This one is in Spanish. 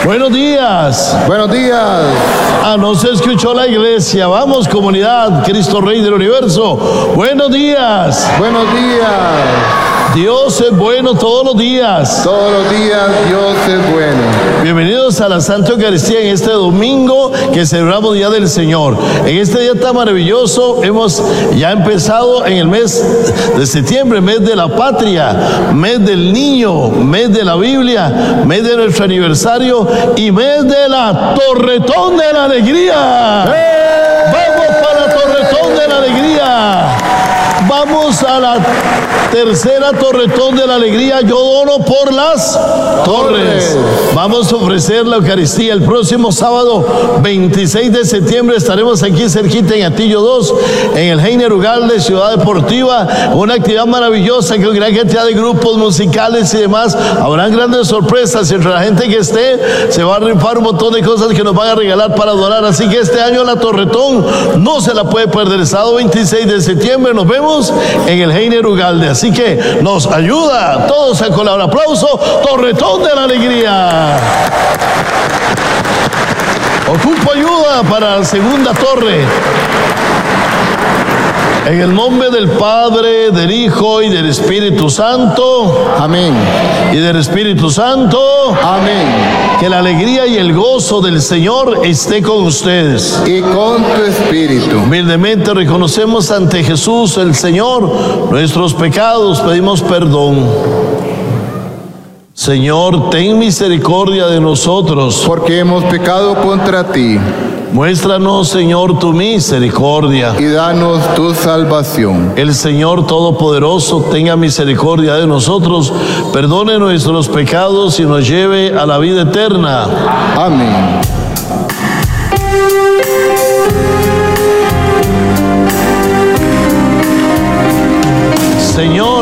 Buenos días. Buenos días. No se escuchó la iglesia. Vamos, comunidad, Cristo Rey del Universo. Buenos días. Buenos días. Dios es bueno todos los días. Todos los días Dios es bueno. Bienvenidos a la Santa Eucaristía en este domingo que celebramos Día del Señor. En este día tan maravilloso hemos ya empezado en el mes de septiembre, mes de la patria, mes del niño, mes de la Biblia, mes de nuestro aniversario y mes de la Torretón de la Alegría. ¡Vamos para la Torretón de la Alegría! Vamos a la tercera Torretón de la Alegría. Yo dono por las torres. Vamos a ofrecer la Eucaristía el próximo sábado 26 de septiembre. Estaremos aquí cerquita en Atillo 2, en el Heiner Ugalde, Ciudad Deportiva. Una actividad maravillosa con gran cantidad de grupos musicales y demás. Habrán grandes sorpresas. Entre la gente que esté se va a rifar un montón de cosas que nos van a regalar para donar. Así que este año la Torretón no se la puede perder. El sábado 26 de septiembre nos vemos en el Heiner Ugalde. Así que nos ayuda todos a colaborar. Aplauso, Torretón de la Alegría. Ocupo ayuda para la segunda torre. En el nombre del Padre, del Hijo y del Espíritu Santo. Amén. Y del Espíritu Santo. Amén. Que la alegría y el gozo del Señor esté con ustedes. Y con tu espíritu. Humildemente reconocemos ante Jesús el Señor nuestros pecados, pedimos perdón. Señor, ten misericordia de nosotros. Porque hemos pecado contra ti. Muéstranos, Señor, tu misericordia. Y danos tu salvación. El Señor Todopoderoso tenga misericordia de nosotros, perdone nuestros pecados y nos lleve a la vida eterna. Amén.